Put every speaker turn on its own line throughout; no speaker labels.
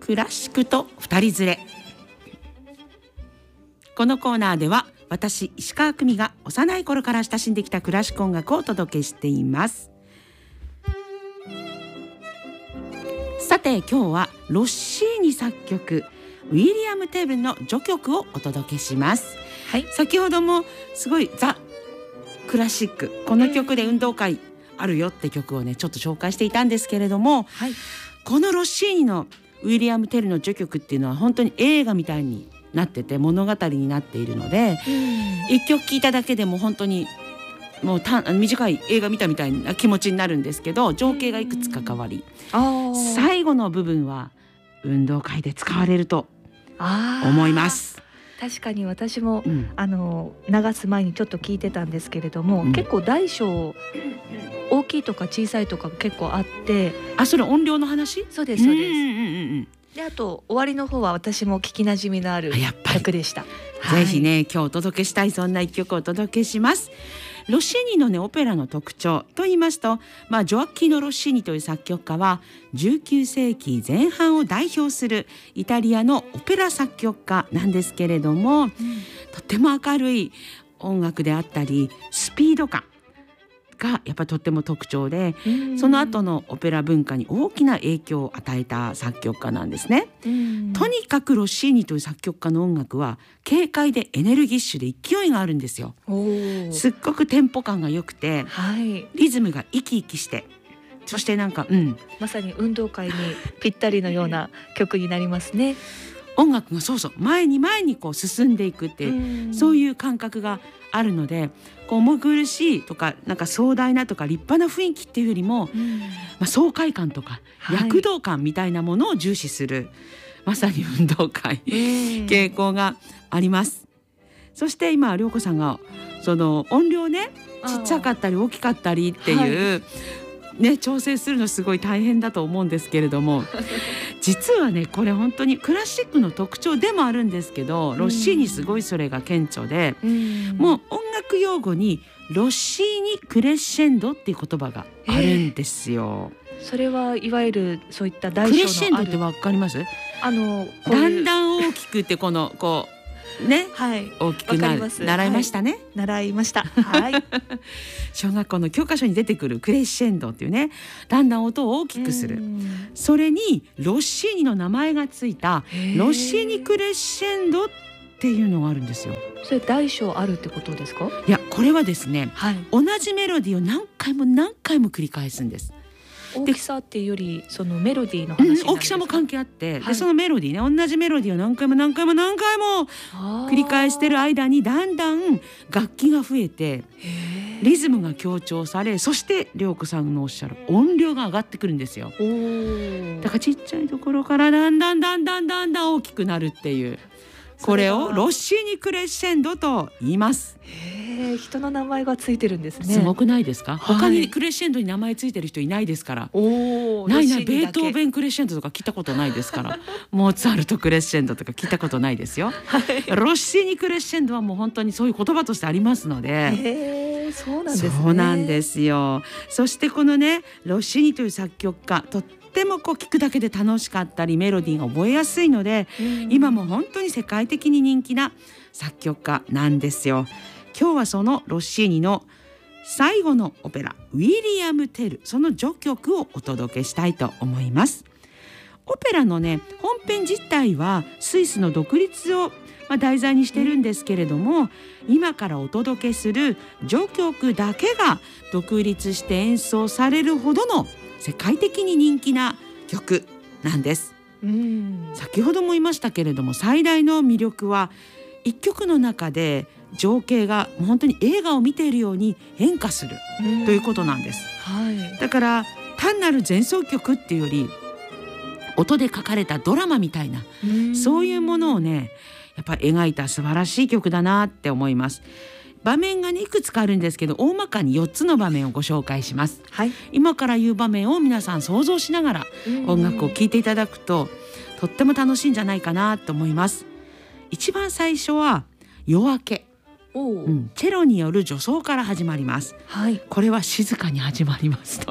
クラシックと二人連れ。このコーナーでは私石川久美が幼い頃から親しんできたクラシック音楽をお届けしています。さて今日はロッシーニ作曲ウィリアム・テルの序曲をお届けします、
はい、
先ほどもすごいザ・クラシック、この曲で運動会あるよって曲をねちょっと紹介していたんですけれども、
はい、
このロッシーニのウィリアム・テルの序曲っていうのは本当に映画みたいになってて物語になっているので、一曲聴いただけでも本当にもう短い映画見たみたいな気持ちになるんですけど、情景がいくつか変わり、最後の部分は運動会で使われると思います。
確かに私も、流す前にちょっと聞いてたんですけれども、結構大小大きいとか小さいとか結構あって、
それ音量の話？
そうですそうです。であと終わりの方は私も聞きなじみのある曲でした。
ぜひね今日お届けしたいそんな一曲をお届けします。ロッシーニのねオペラの特徴と言いますと、ジョアッキーノ・ロッシーニという作曲家は19世紀前半を代表するイタリアのオペラ作曲家なんですけれども、とっても明るい音楽であったりスピード感がやっぱりとっても特徴で、その後のオペラ文化に大きな影響を与えた作曲家なんですね。とにかくロッシーニという作曲家の音楽は軽快でエネルギッシュで勢いがあるんですよ。すっごくテンポ感が良くて、リズムが生き生きして、そしてなんか、
まさに運動会にぴったりのような曲になりますね。
音楽が前にこう進んでいくっていう、そういう感覚があるので、こう重苦しいとかなんか壮大なとか立派な雰囲気っていうよりも、爽快感とか躍動感みたいなものを重視する、まさに運動会、傾向があります。そして今涼子さんがその音量ねちっちゃかったり大きかったりっていう、調整するのすごい大変だと思うんですけれども実はねこれ本当にクラシックの特徴でもあるんですけど、ロッシーニすごいそれが顕著で、もう音楽用語にロッシーニクレッシェンドっていう言葉があるんですよ。
それはいわゆるそういった大小の
クレッシェンドってわかります？だんだん大きくってこうね、大きくなる、習いましたね、
習いました、
小学校の教科書に出てくるクレッシェンドっていうね、だんだん音を大きくする、それにロッシーニの名前がついたロッシーニクレッシェンドっていうのがあるんですよ。
それ大小あるってことですか？
いやこれはですね、同じメロディーを何回も繰り返すんです。
大きさっていうよりそのメロディーの話なんですか？
大きさも関係あって、でそのメロディーね、同じメロディーを何回も繰り返してる間にだんだん楽器が増えてリズムが強調され、そして涼子さんのおっしゃる音量が上がってくるんですよ。だからちっちゃいところからだんだん大きくなるっていう、これをロッシーニクレッシェンドと言います。
人の名前がついてるんですね。
すごくないですか？他にクレッシェンドに名前ついてる人いないですから。ないベートーベンクレッシェンドとか聞いたことないですからモーツァルトクレッシェンドとか聞いたことないですよ。ロッシーニクレッシェンドはもう本当にそういう言葉としてありますので。
そうなんですね。
そうなんですよ。そしてこのねロッシーニという作曲家、とっても聴くだけで楽しかったりメロディーが覚えやすいので、今も本当に世界的に人気な作曲家なんですよ。今日はそのロッシーニの最後のオペラウィリアム・テル、その序曲をお届けしたいと思います。オペラのね本編自体はスイスの独立を題材にしてるんですけれども、今からお届けする序曲だけが独立して演奏されるほどの世界的に人気な曲なんです。先ほども言いましたけれども、最大の魅力は一曲の中で情景が本当に映画を見ているように変化するということなんです。だから単なる前奏曲っていうより音で書かれたドラマみたいな、そういうものをねやっぱり描いた素晴らしい曲だなって思います。場面がねいくつかあるんですけど、大まかに4つの場面をご紹介します。今から言う場面を皆さん想像しながら音楽を聴いていただくととっても楽しいんじゃないかなと思います。一番最初は夜明け、チェロによる助奏から始まります。これは静かに始まりますので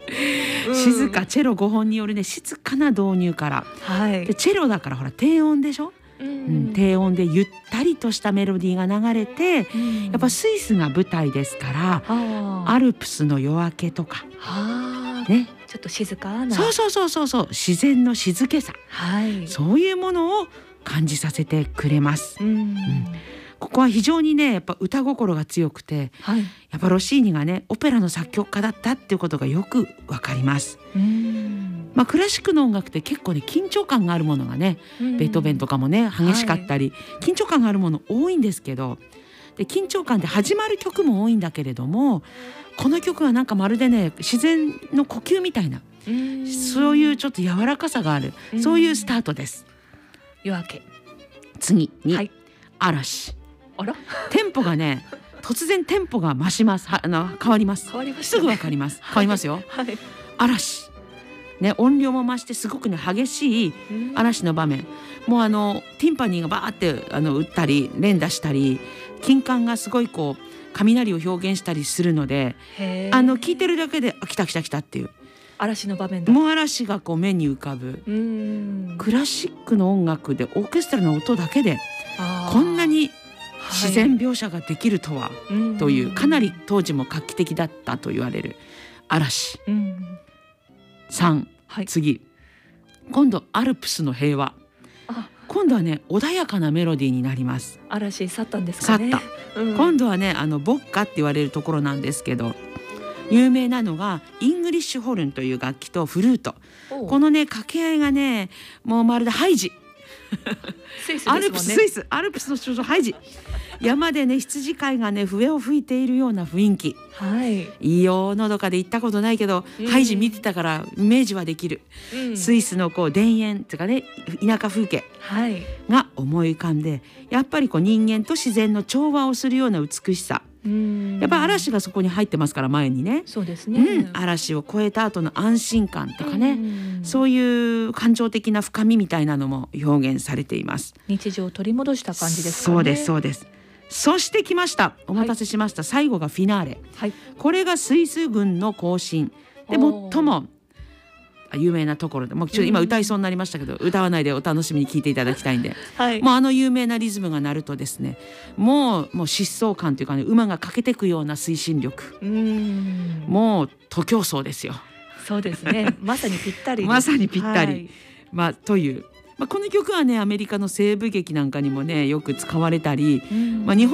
静かチェロ5本によるね静かな導入から、でチェロだからほら低音でしょ、低音でゆったりとしたメロディーが流れて、やっぱスイスが舞台ですから、アルプスの夜明けとかね、
ちょっと静かな、
そう自然の静けさ、そういうものを感じさせてくれます。ここは非常にねやっぱ歌心が強くて、やっぱロッシーニがねオペラの作曲家だったっていうことがよくわかります。クラシックの音楽って結構ね緊張感があるものがね、ベートーベンとかもね激しかったり、緊張感があるもの多いんですけど、で緊張感で始まる曲も多いんだけれども、この曲はなんかまるでね自然の呼吸みたいな、そういうちょっと柔らかさがある、そういうスタートです。
夜明け。
次に、嵐。テンポがね突然テンポが増します。変わります。すぐわかります。変わりますよ。嵐ね、音量も増してすごくね激しい嵐の場面、もうティンパニーがバーって打ったり連打したり、金管がすごいこう雷を表現したりするので、聞いてるだけで来た来た来たっていう
嵐の場面だ。
もう嵐がこう目に浮かぶ。クラシックの音楽でオーケストラの音だけでこんなに自然描写ができるとは、というかなり当時も画期的だったと言われる嵐。3、次今度アルプスの平和。今度はね穏やかなメロディーになります。
嵐去ったんですかね。
去った、今度はねボッカって言われるところなんですけど、有名なのがイングリッシュホルンという楽器とフルート。このね掛け合いがねもうまるでハイジアルプス、スイスアルプスの少女ハイジ、山でね羊飼いがね笛を吹いているような雰囲気。いいよ、のどかで行ったことないけど、ハイジ見てたからイメージはできる。スイスのこう田園とかね田舎風景が思い浮かんで、やっぱりこう人間と自然の調和をするような美しさ。やっぱ嵐がそこに入ってますから、前にね。
そうですね、
嵐を越えた後の安心感とかね、そういう感情的な深みみたいなのも表現されています。
日常を取り戻した感じですかね。
そうですそうです。そして来ました、お待たせしました、最後がフィナーレ。これがスイス軍の行進で最も有名なところで、もうちょっと今歌いそうになりましたけど、歌わないでお楽しみに聴いていただきたいんで、もう有名なリズムが鳴るとですね、もう疾走感というかね、馬が駆けてくような推進力、もう徒競走ですよ。
そうですねまさにぴったり
まさにぴったり、という、この曲はねアメリカの西部劇なんかにもねよく使われたり、日本